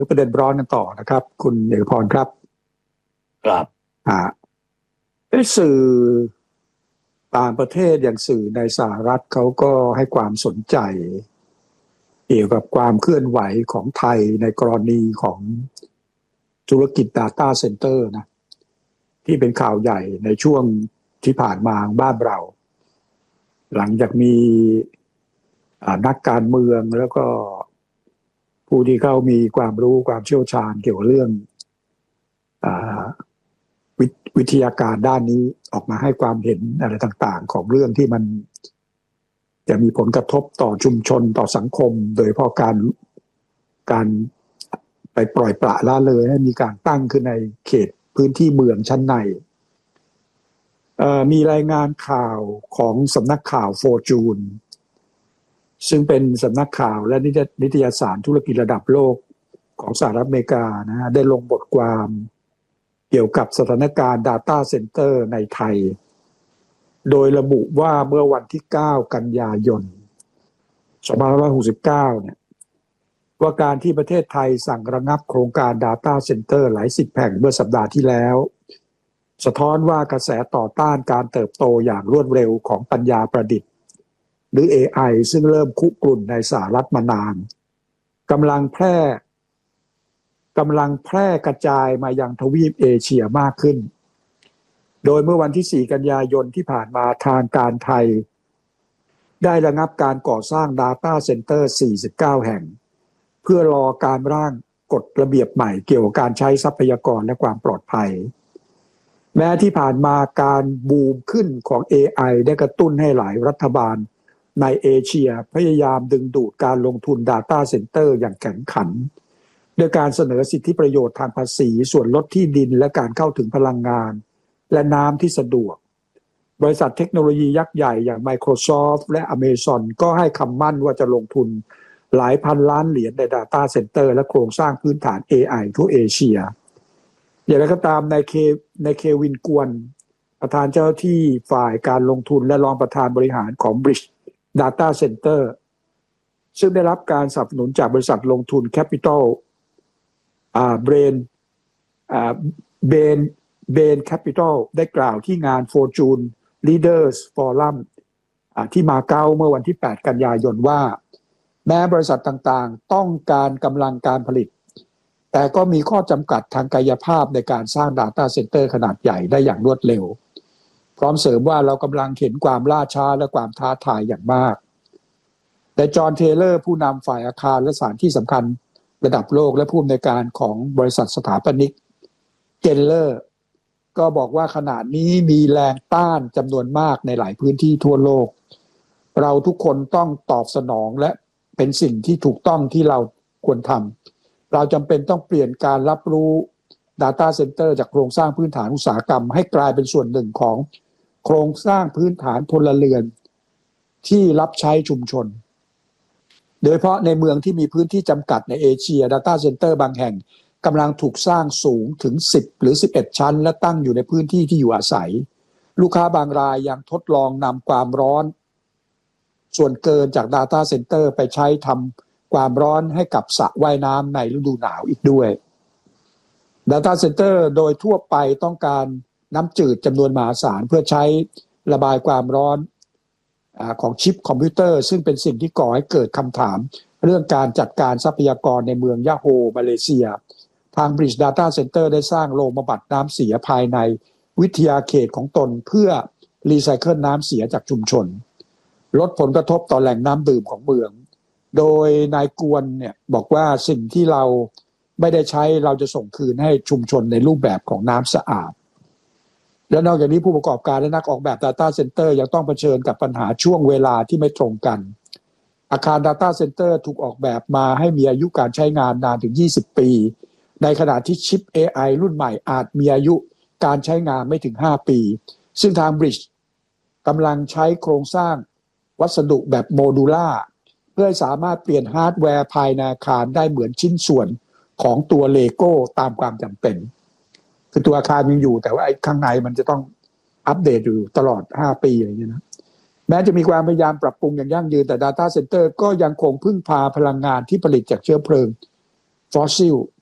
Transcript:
ประเด็นร้อนกันต่อนะครับคุณเอกพรครับครับสื่อต่างประเทศอย่างสื่อในสหรัฐเขาก็ให้ความสนใจเกี่ยวกับความเคลื่อนไหวของไทยในกรณีของธุรกิจ Data Center นะที่เป็นข่าวใหญ่ในช่วงที่ผ่านมาบ้านเราหลังจากมีนักการเมืองแล้วก็ผู้ที่เขามีความรู้ความเชี่ยวชาญเกี่ยวกับเรื่องวิทยาการด้านนี้ออกมาให้ความเห็นอะไรต่างๆของเรื่องที่มันจะมีผลกระทบต่อชุมชนต่อสังคมโดยเฉพาะการไปปล่อยปละละเลยให้มีการตั้งขึ้นในเขตพื้นที่เมืองชั้นในมีรายงานข่าวของสำนักข่าวฟอร์จูนซึ่งเป็นสำนักข่าวและนิตยสารธุรกิจระดับโลกของสหรัฐอเมริกานะได้ลงบทความเกี่ยวกับสถานการณ์ Data Center ในไทยโดยระบุว่าเมื่อวันที่9กันยายน2569เนี่ยว่าการที่ประเทศไทยสั่งระงับโครงการ Data Center หลายสิบแห่งเมื่อสัปดาห์ที่แล้วสะท้อนว่ากระแสต่อต้านการเติบโตอย่างรวดเร็วของปัญญาประดิษฐ์หรือ AI ซึ่งเริ่มคุกรุ่นในสหรัฐมานานกำลังแพร่กระจายมายังทวีปเอเชียมากขึ้นโดยเมื่อวันที่4กันยายนที่ผ่านมาทางการไทยได้ระงับการก่อสร้าง Data Center 49 แห่งเพื่อรอการร่างกฎระเบียบใหม่เกี่ยวกับการใช้ทรัพยากรและความปลอดภัยแม้ที่ผ่านมาการบูมขึ้นของ AI ได้กระตุ้นให้หลายรัฐบาลในเอเชียพยายามดึงดูดการลงทุน Data Center อย่างแข็งขันโดยการเสนอสิทธิประโยชน์ทางภาษีส่วนลดที่ดินและการเข้าถึงพลังงานและน้ำที่สะดวกบริษัทเทคโนโลยียักษ์ใหญ่อย่าง Microsoft และ Amazon ก็ให้คำมั่นว่าจะลงทุนหลายพันล้านเหรียญใน Data Center และโครงสร้างพื้นฐาน AI ทั่วเอเชียอย่างไรก็ตามในเควินกวนประธานเจ้าหน้าที่ฝ่ายการลงทุนและรองประธานบริหารของ Bridge Data Center ซึ่งได้รับการสนับสนุนจากบริษัทลงทุน Capital Bain Capital ได้กล่าวที่งาน Fortune Leaders Forum ที่มาเก๊าเมื่อวันที่8กันยายนว่าแม้บริษัทต่างๆต้องการกำลังการผลิตแต่ก็มีข้อจำกัดทางกายภาพในการสร้าง Data Center ขนาดใหญ่ได้อย่างรวดเร็วพร้อมเสริมว่าเรากำลังเห็นความล่าช้าและความท้าทายอย่างมากแต่จอห์นเทเลอร์ผู้นำฝ่ายอาคารและสถานที่สำคัญระดับโลกและผู้อำนวยการของบริษัทสถาปนิกเกลเลอร์ก็บอกว่าขณะนี้มีแรงต้านจำนวนมากในหลายพื้นที่ทั่วโลกเราทุกคนต้องตอบสนองและเป็นสิ่งที่ถูกต้องที่เราควรทำเราจำเป็นต้องเปลี่ยนการรับรู้ Data Center จากโครงสร้างพื้นฐานอุตสาหกรรมให้กลายเป็นส่วนหนึ่งของโครงสร้างพื้นฐานพลเรือนที่รับใช้ชุมชนโดยเฉพาะในเมืองที่มีพื้นที่จำกัดในเอเชีย Data Center บางแห่งกำลังถูกสร้างสูงถึง10หรือ11ชั้นและตั้งอยู่ในพื้นที่ที่อยู่อาศัยลูกค้าบางรายยังทดลองนำความร้อนส่วนเกินจาก Data Center ไปใช้ทำความร้อนให้กับสระว่ายน้ำในฤดูหนาวอีกด้วย Data Center โดยทั่วไปต้องการน้ำจืดจำนวนมหาศาลเพื่อใช้ระบายความร้อนของชิปคอมพิวเตอร์ซึ่งเป็นสิ่งที่ก่อให้เกิดคำถามเรื่องการจัดการทรัพยากรในเมืองยะโฮมาเลเซียทาง Bridge Data Center ได้สร้างโรงบำบัดน้ำเสียภายในวิทยาเขตของตนเพื่อรีไซเคิลน้ำเสียจากชุมชนลดผลกระทบต่อแหล่งน้ำดื่มของเมืองโดยนายกวนเนี่ยบอกว่าสิ่งที่เราไม่ได้ใช้เราจะส่งคืนให้ชุมชนในรูปแบบของน้ำสะอาดและนอกจากนี้ผู้ประกอบการและนักออกแบบ Data Center ยังต้องเผชิญกับปัญหาช่วงเวลาที่ไม่ตรงกันอาคาร Data Center ถูกออกแบบมาให้มีอายุการใช้งานนานถึง20ปีในขณะที่ชิป AI รุ่นใหม่อาจมีอายุการใช้งานไม่ถึง5ปีซึ่งทาง Bridge กำลังใช้โครงสร้างวัสดุแบบโมดูล่าเพื่อให้สามารถเปลี่ยนฮาร์ดแวร์ภายในอาคารได้เหมือนชิ้นส่วนของตัวเลโก้ตามความจำเป็นคือตัวอาคารยังอยู่แต่ว่าไอ้ข้างในมันจะต้องอัปเดตอยู่ตลอด5ปีอะไรอย่างเงี้ยนะแม้จะมีความพยายามปรับปรุงอย่างยั่งยืนแต่ Data Center ก็ยังคงพึ่งพาพลังงานที่ผลิตจากเชื้อเพลิงฟอสซิล